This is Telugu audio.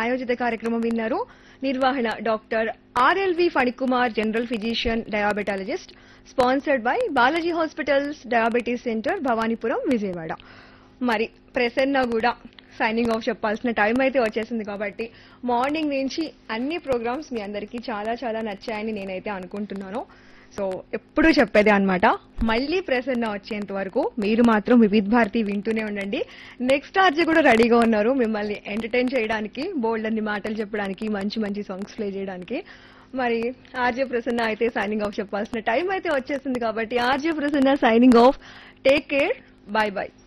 ప్రాయోజిత కార్యక్రమం విన్నారు. నిర్వహణ doctor RLV Phanikumar, general physician, diabetologist. Sponsored by Balaji hospitals, diabetes centre, Bhavanipuram, Vijayawada. మరి ప్రసన్న కూడా సైనింగ్ ఆఫ్ చెప్పాల్సిన టైం అయితే వచ్చేసింది కాబట్టి మార్నింగ్ నుంచి అన్ని ప్రోగ్రామ్స్ మీ అందరికీ చాలా చాలా నచ్చాయని నేనైతే అనుకుంటున్నాను. సో ఎప్పుడూ చెప్పేదే అన్నమాట, మళ్ళీ ప్రసన్న వచ్చేంత వరకు మీరు మాత్రం వివిధ్ భారతి వింటూనే ఉండండి. నెక్స్ట్ ఆర్జే కూడా రెడీగా ఉన్నారు మిమ్మల్ని ఎంటర్టైన్ చేయడానికి, బోల్డ్ అన్ని మాటలు చెప్పడానికి, మంచి మంచి సాంగ్స్ ప్లే చేయడానికి. మరి ఆర్జే ప్రసన్న అయితే సైనింగ్ ఆఫ్ చెప్పాల్సిన టైం అయితే వచ్చేసింది కాబట్టి RJ Prasanna signing off. Take care, by by.